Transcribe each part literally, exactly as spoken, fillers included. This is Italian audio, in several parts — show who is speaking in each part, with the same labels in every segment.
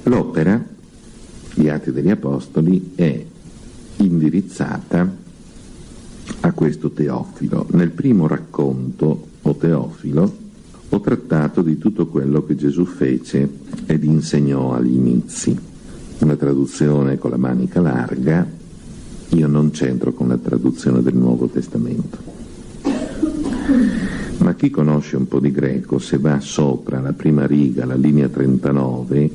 Speaker 1: L'opera, gli Atti degli Apostoli, è indirizzata a questo Teofilo. Nel primo racconto, o Teofilo, ho trattato di tutto quello che Gesù fece ed insegnò agli inizi. Una traduzione con la manica larga. Io non c'entro con la traduzione del Nuovo Testamento. Ma chi conosce un po' di greco, se va sopra la prima riga, la linea trentanove,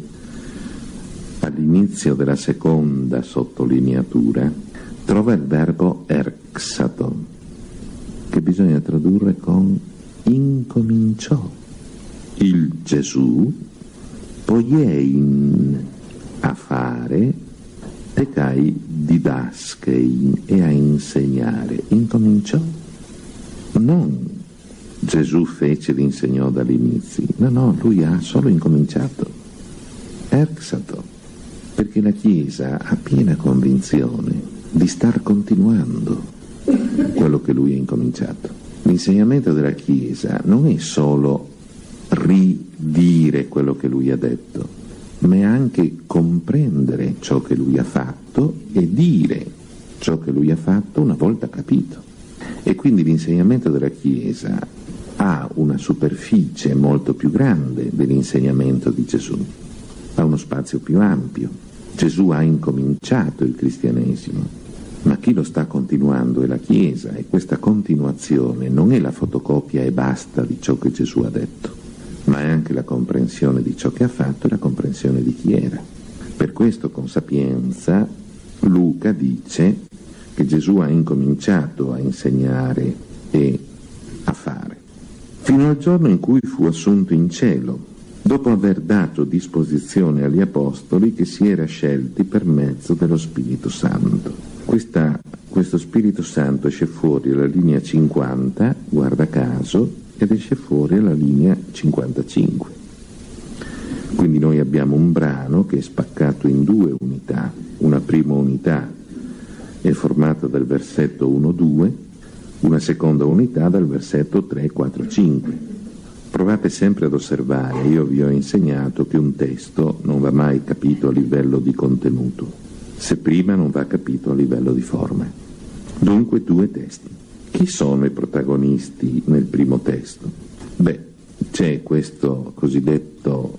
Speaker 1: all'inizio della seconda sottolineatura, trova il verbo erxato, che bisogna tradurre con incominciò. Il Gesù poiein a fare, tecai didaschein, e a insegnare. Incominciò. Non Gesù fece ed insegnò dall'inizio, no, no, lui ha solo incominciato. Erxato, perché la Chiesa ha piena convinzione di star continuando quello che lui ha incominciato. L'insegnamento della Chiesa non è solo ridire quello che lui ha detto, ma è anche comprendere ciò che lui ha fatto e dire ciò che lui ha fatto una volta capito. E quindi l'insegnamento della Chiesa ha una superficie molto più grande dell'insegnamento di Gesù, ha uno spazio più ampio. Gesù ha incominciato il cristianesimo, ma chi lo sta continuando è la Chiesa, e questa continuazione non è la fotocopia e basta di ciò che Gesù ha detto, ma è anche la comprensione di ciò che ha fatto e la comprensione di chi era. Per questo, con sapienza, Luca dice che Gesù ha incominciato a insegnare e a fare, fino al giorno in cui fu assunto in cielo, dopo aver dato disposizione agli Apostoli che si era scelti per mezzo dello Spirito Santo. Questa, questo Spirito Santo esce fuori alla linea cinquanta, guarda caso, ed esce fuori alla linea cinquantacinque. Quindi noi abbiamo un brano che è spaccato in due unità. Una prima unità è formata dal versetto uno due, una seconda unità dal versetto tre quattro cinque. Provate sempre ad osservare, io vi ho insegnato che un testo non va mai capito a livello di contenuto, se prima non va capito a livello di forma. Dunque due testi. Chi sono i protagonisti nel primo testo? Beh, c'è questo cosiddetto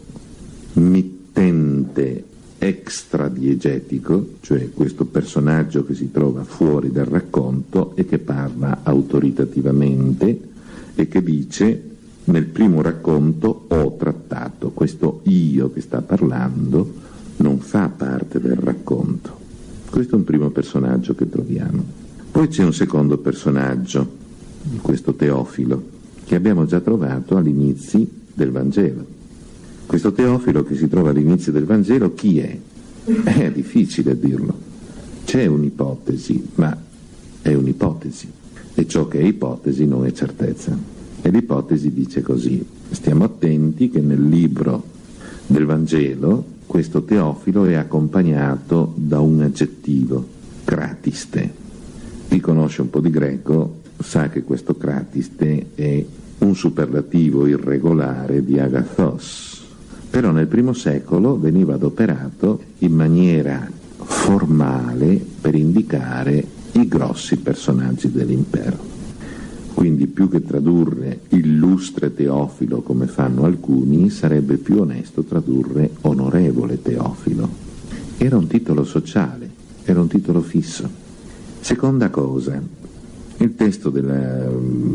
Speaker 1: mittente extradiegetico, cioè questo personaggio che si trova fuori dal racconto e che parla autoritativamente e che dice: nel primo racconto ho trattato. Questo io che sta parlando non fa parte del racconto. Questo è un primo personaggio che troviamo. Poi c'è un secondo personaggio, questo Teofilo, che abbiamo già trovato all'inizio del Vangelo. Questo Teofilo che si trova all'inizio del Vangelo, chi è? È difficile dirlo. C'è un'ipotesi, ma è un'ipotesi. E ciò che è ipotesi non è certezza. E l'ipotesi dice così: stiamo attenti che nel libro del Vangelo questo Teofilo è accompagnato da un aggettivo, kratiste. Chi conosce un po' di greco sa che questo kratiste è un superlativo irregolare di agathos. Però nel primo secolo veniva adoperato in maniera formale per indicare i grossi personaggi dell'impero. Quindi più che tradurre illustre Teofilo come fanno alcuni, sarebbe più onesto tradurre onorevole Teofilo. Era un titolo sociale, era un titolo fisso. Seconda cosa, il testo della,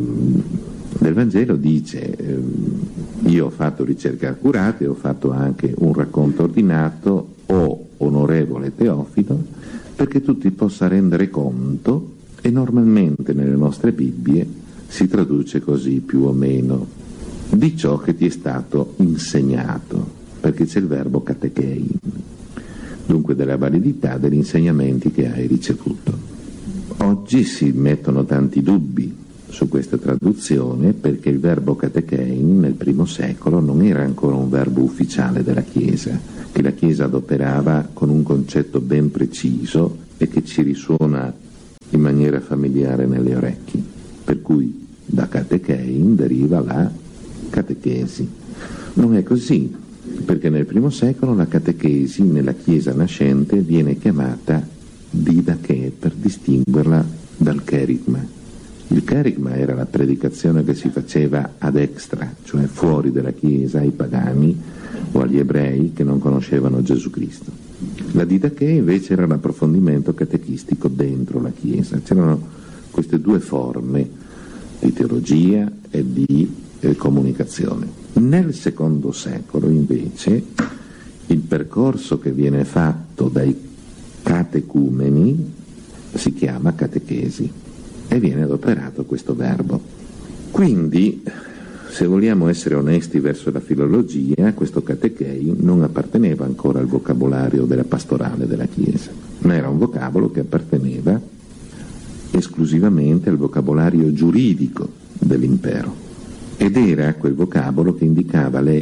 Speaker 1: del Vangelo dice: eh, io ho fatto ricerche accurate, ho fatto anche un racconto ordinato, o onorevole Teofilo, perché tu ti possa rendere conto, e normalmente nelle nostre Bibbie si traduce così più o meno, di ciò che ti è stato insegnato, perché c'è il verbo katechein, dunque della validità degli insegnamenti che hai ricevuto. Oggi si mettono tanti dubbi su questa traduzione, perché il verbo katechein nel primo secolo non era ancora un verbo ufficiale della Chiesa, che la Chiesa adoperava con un concetto ben preciso e che ci risuona in maniera familiare nelle orecchie, per cui da katechein deriva la catechesi. Non è così. Perché nel primo secolo la catechesi nella Chiesa nascente viene chiamata didache per distinguerla dal cherigma. Il cherigma era la predicazione che si faceva ad extra, cioè fuori dalla Chiesa, ai pagani o agli ebrei che non conoscevano Gesù Cristo. La didache invece era l'approfondimento catechistico dentro la Chiesa. C'erano queste due forme di teologia e di eh, comunicazione. Nel secondo secolo invece il percorso che viene fatto dai catecumeni si chiama catechesi e viene adoperato questo verbo. Quindi, se vogliamo essere onesti verso la filologia, questo catechei non apparteneva ancora al vocabolario della pastorale della Chiesa, ma era un vocabolo che apparteneva esclusivamente al vocabolario giuridico dell'impero. Ed era quel vocabolo che indicava le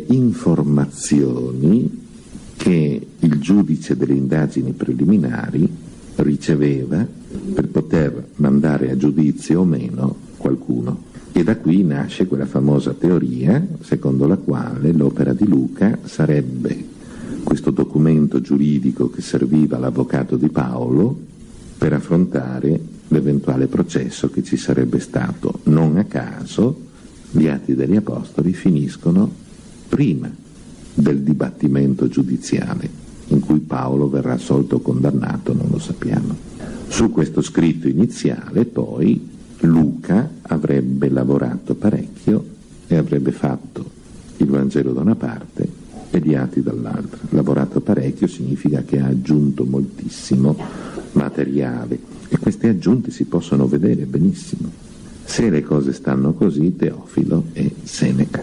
Speaker 1: informazioni che il giudice delle indagini preliminari riceveva per poter mandare a giudizio o meno qualcuno. E da qui nasce quella famosa teoria secondo la quale l'opera di Luca sarebbe questo documento giuridico che serviva all'avvocato di Paolo per affrontare l'eventuale processo che ci sarebbe stato. Non a caso gli Atti degli Apostoli finiscono prima del dibattimento giudiziale, in cui Paolo verrà assolto o condannato, non lo sappiamo. Su questo scritto iniziale poi Luca avrebbe lavorato parecchio e avrebbe fatto il Vangelo da una parte e gli Atti dall'altra. Lavorato parecchio significa che ha aggiunto moltissimo materiale e queste aggiunte si possono vedere benissimo. Se le cose stanno così, Teofilo è Seneca.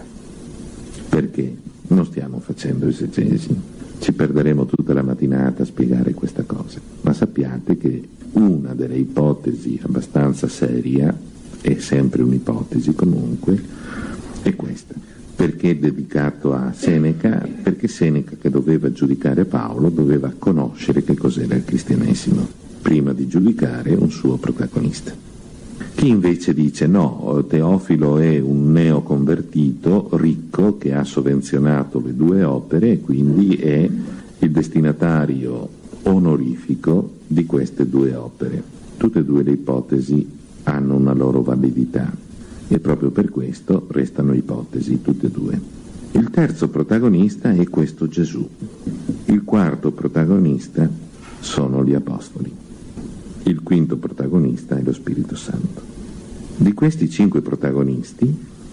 Speaker 1: Perché? Non stiamo facendo esegesi, ci perderemo tutta la mattinata a spiegare questa cosa, ma sappiate che una delle ipotesi abbastanza seria, è sempre un'ipotesi comunque, è questa. Perché è dedicato a Seneca? Perché Seneca, che doveva giudicare Paolo, doveva conoscere che cos'era il cristianesimo prima di giudicare un suo protagonista. Chi invece dice no, Teofilo è un neoconvertito ricco che ha sovvenzionato le due opere e quindi è il destinatario onorifico di queste due opere. Tutte e due le ipotesi hanno una loro validità e proprio per questo restano ipotesi tutte e due. Il terzo protagonista è questo Gesù. Il quarto protagonista sono gli Apostoli. Il quinto protagonista è lo Spirito Santo. Di questi cinque protagonisti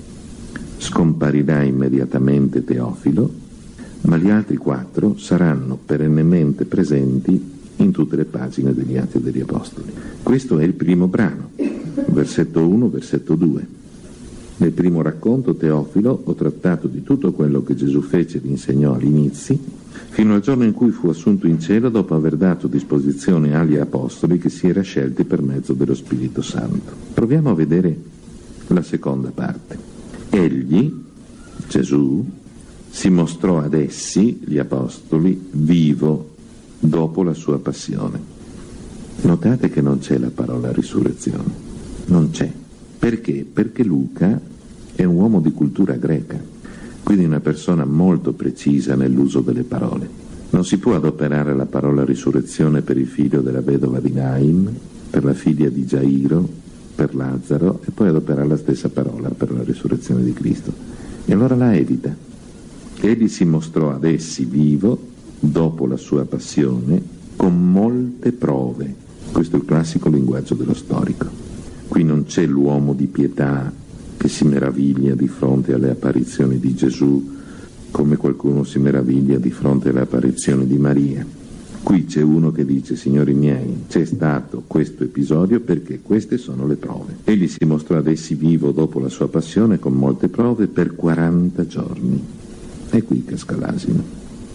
Speaker 1: scomparirà immediatamente Teofilo, ma gli altri quattro saranno perennemente presenti in tutte le pagine degli Atti degli Apostoli. Questo è il primo brano, versetto uno, versetto due. Nel primo racconto, Teofilo, ho trattato di tutto quello che Gesù fece ed insegnò agli inizi, fino al giorno in cui fu assunto in cielo dopo aver dato disposizione agli Apostoli che si era scelti per mezzo dello Spirito Santo. Proviamo a vedere la seconda parte. Egli, Gesù, si mostrò ad essi, gli Apostoli, vivo dopo la sua passione. Notate che non c'è la parola risurrezione, non c'è. Perché? Perché Luca è un uomo di cultura greca, quindi una persona molto precisa nell'uso delle parole. Non si può adoperare la parola risurrezione per il figlio della vedova di Naim, per la figlia di Gairo, per Lazzaro, e poi adoperare la stessa parola per la risurrezione di Cristo. E allora la evita. Egli si mostrò ad essi vivo dopo la sua passione con molte prove. Questo è il classico linguaggio dello storico. Qui non c'è l'uomo di pietà che si meraviglia di fronte alle apparizioni di Gesù come qualcuno si meraviglia di fronte alle apparizioni di Maria. Qui c'è uno che dice: signori miei, c'è stato questo episodio perché queste sono le prove. Egli si mostrò ad essi vivo dopo la sua passione con molte prove per quaranta giorni. E qui casca l'asino.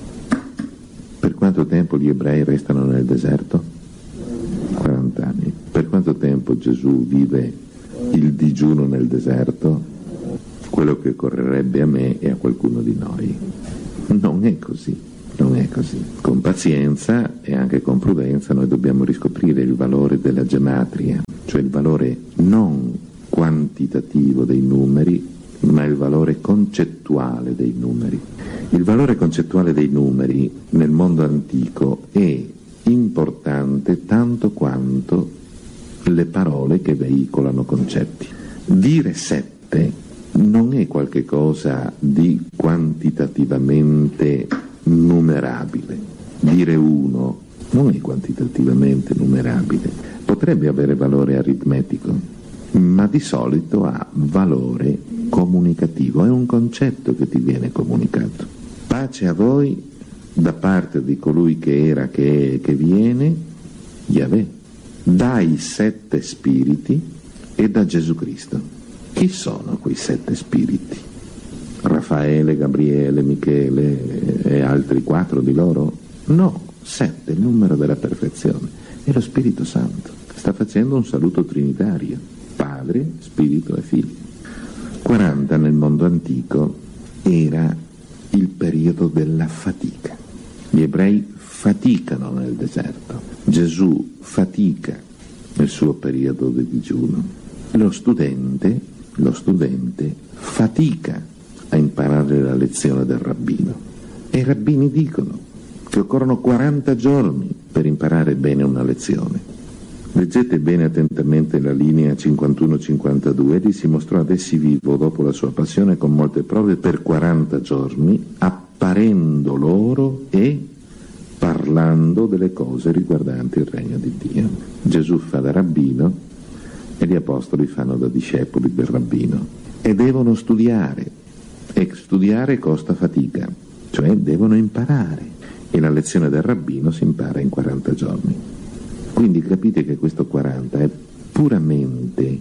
Speaker 1: Per quanto tempo gli ebrei restano nel deserto? quaranta anni. Per quanto tempo Gesù vive il digiuno nel deserto? Quello che occorrerebbe a me e a qualcuno di noi. Non è così, non è così. Con pazienza e anche con prudenza noi dobbiamo riscoprire il valore della gematria, cioè il valore non quantitativo dei numeri, ma il valore concettuale dei numeri. Il valore concettuale dei numeri nel mondo antico è importante tanto quanto le parole che veicolano concetti. Dire sette non è qualche cosa di quantitativamente numerabile. Dire uno non è quantitativamente numerabile. Potrebbe avere valore aritmetico, ma di solito ha valore comunicativo. È un concetto che ti viene comunicato. Pace a voi da parte di colui che era, che è, che viene, Yahweh, dai sette spiriti e da Gesù Cristo. Chi sono quei sette spiriti? Raffaele, Gabriele, Michele e altri quattro di loro? No, sette, il numero della perfezione. È lo Spirito Santo. Sta facendo un saluto trinitario, Padre, Spirito e Figlio. quaranta nel mondo antico era il periodo della fatica. Gli ebrei faticano nel deserto. Gesù fatica nel suo periodo di digiuno. Lo studente, lo studente fatica a imparare la lezione del rabbino. E i rabbini dicono che occorrono quaranta giorni per imparare bene una lezione. Leggete bene attentamente la linea cinquantuno cinquantadue. Egli si mostrò ad essi vivo dopo la sua passione con molte prove per quaranta giorni, apparendo loro e parlando delle cose riguardanti il regno di Dio. Gesù fa da rabbino e gli apostoli fanno da discepoli del rabbino. E devono studiare, e studiare costa fatica, cioè devono imparare. E la lezione del rabbino si impara in quaranta giorni. Quindi capite che questo quaranta è puramente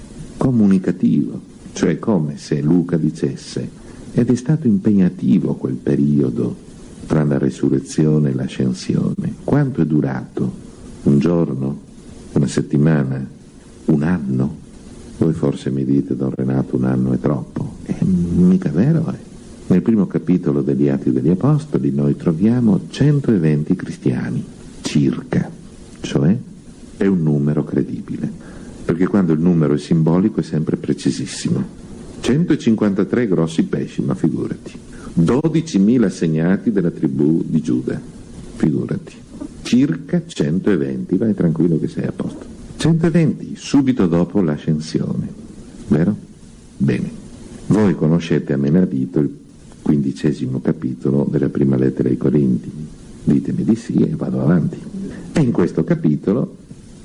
Speaker 1: comunicativo, cioè come se Luca dicesse: ed è stato impegnativo quel periodo tra la resurrezione e l'ascensione. Quanto è durato? Un giorno? Una settimana? Un anno? Voi forse mi dite, Don Renato, un anno è troppo. È mica vero, eh? Nel primo capitolo degli Atti degli Apostoli noi troviamo centoventi cristiani, circa, cioè è un numero credibile, perché quando il numero è simbolico è sempre precisissimo. centocinquantatré grossi pesci, ma figurati, dodicimila segnati della tribù di Giuda, figurati, circa centoventi, vai tranquillo che sei a posto. centoventi, subito dopo l'ascensione, vero? Bene, voi conoscete a menadito il quindicesimo capitolo della prima lettera ai Corinti, ditemi di sì e vado avanti. E in questo capitolo,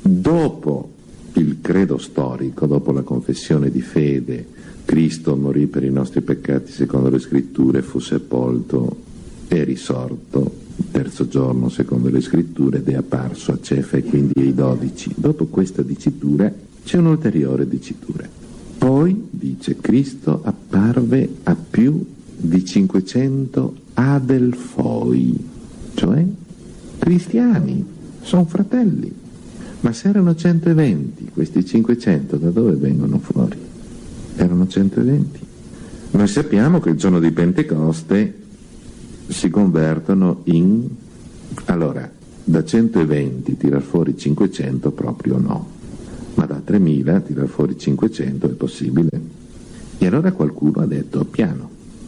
Speaker 1: dopo il credo storico, dopo la confessione di fede, Cristo morì per i nostri peccati secondo le scritture, fu sepolto e risorto il terzo giorno secondo le scritture ed è apparso a Cefa e quindi ai dodici. Dopo questa dicitura c'è un'ulteriore dicitura. Poi, dice, Cristo apparve a più di cinquecento adelfoi, cioè cristiani, sono fratelli. Ma se erano centoventi, questi cinquecento da dove vengono fuori? Erano centoventi. Noi sappiamo che il giorno di Pentecoste si convertono in... Allora, da centoventi tirar fuori cinquecento proprio no, ma da tremila tirar fuori cinquecento è possibile. E allora qualcuno ha detto, piano,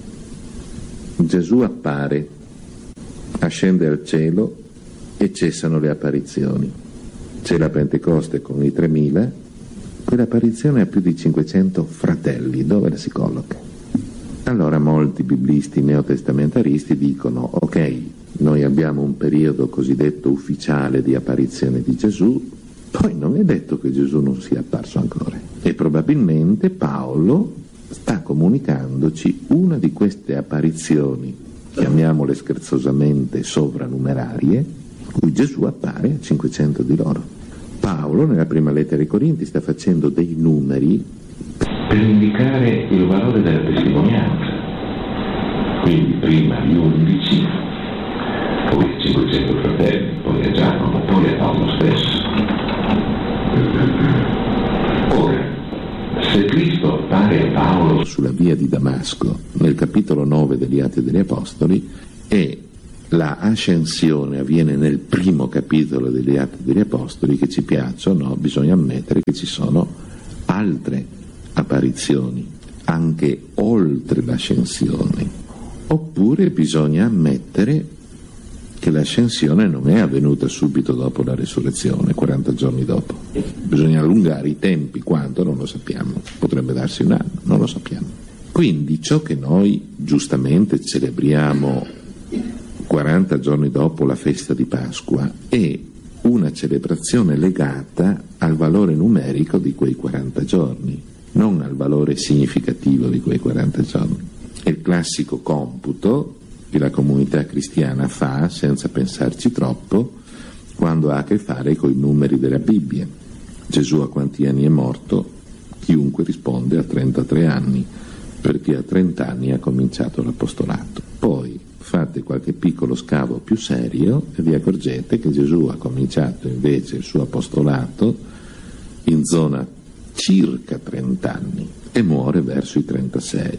Speaker 1: Gesù appare, ascende al cielo e cessano le apparizioni. C'è la Pentecoste con i tremila, quell'apparizione ha più di cinquecento fratelli, dove la si colloca? Allora molti biblisti neotestamentaristi dicono, ok, noi abbiamo un periodo cosiddetto ufficiale di apparizione di Gesù, poi non è detto che Gesù non sia apparso ancora. E probabilmente Paolo sta comunicandoci una di queste apparizioni, chiamiamole scherzosamente sovranumerarie, in cui Gesù appare a cinquecento di loro. Paolo, nella prima lettera ai Corinti, sta facendo dei numeri per indicare il valore della testimonianza. Quindi prima gli undici, poi cinquecento fratelli, poi a Giacomo, poi a Paolo stesso. Ora, se Cristo appare a Paolo sulla via di Damasco, nel capitolo nove degli Atti degli Apostoli, e la ascensione avviene nel primo capitolo degli Atti degli Apostoli, che ci piacciono, bisogna ammettere che ci sono altre apparizioni anche oltre l'ascensione, oppure bisogna ammettere che l'ascensione non è avvenuta subito dopo la resurrezione, quaranta giorni dopo. Bisogna allungare i tempi, quanto non lo sappiamo, potrebbe darsi un anno, non lo sappiamo. Quindi ciò che noi giustamente celebriamo quaranta giorni dopo la festa di Pasqua è una celebrazione legata al valore numerico di quei quaranta giorni, non al valore significativo di quei quaranta giorni. È il classico computo che la comunità cristiana fa senza pensarci troppo quando ha a che fare con i numeri della Bibbia. Gesù a quanti anni è morto? Chiunque risponde a trentatré anni, perché a trenta anni ha cominciato l'apostolato. Poi fate qualche piccolo scavo più serio e vi accorgete che Gesù ha cominciato invece il suo apostolato in zona circa trenta anni e muore verso i trentasei.